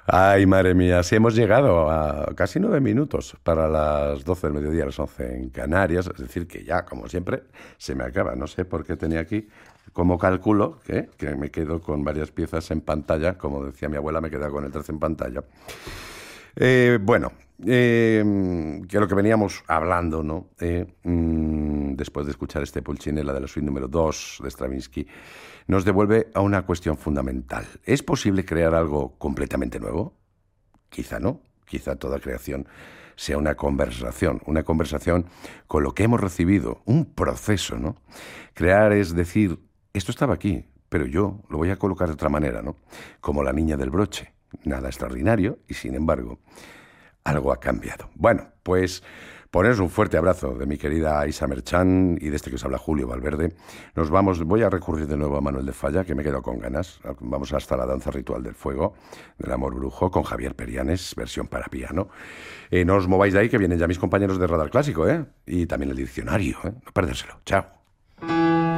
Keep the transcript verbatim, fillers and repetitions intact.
Ay, madre mía, sí hemos llegado a casi nueve minutos para las doce del mediodía, las once en Canarias. Es decir, que ya, como siempre, se me acaba. No sé por qué tenía aquí, como cálculo, que, que me quedo con varias piezas en pantalla. Como decía mi abuela, me queda con el trece en pantalla. Eh, bueno, eh, que lo que veníamos hablando, ¿no? Eh, mm, después de escuchar este Pulcinella de la suite número dos de Stravinsky, nos devuelve a una cuestión fundamental. ¿Es posible crear algo completamente nuevo? Quizá no, quizá toda creación sea una conversación, una conversación con lo que hemos recibido, un proceso, ¿no? Crear es decir, esto estaba aquí, pero yo lo voy a colocar de otra manera, ¿no? Como la niña del broche, nada extraordinario y sin embargo algo ha cambiado. Bueno, pues poneros un fuerte abrazo de mi querida Isa Merchán y de este que os habla Julio Valverde. Nos vamos, voy a recurrir de nuevo a Manuel de Falla, que me quedo con ganas. Vamos hasta la danza ritual del fuego, del amor brujo, con Javier Perianes, versión para piano. Eh, no os mováis de ahí, que vienen ya mis compañeros de Radar Clásico, ¿eh? Y también el diccionario, ¿eh? No perdérselo. Chao.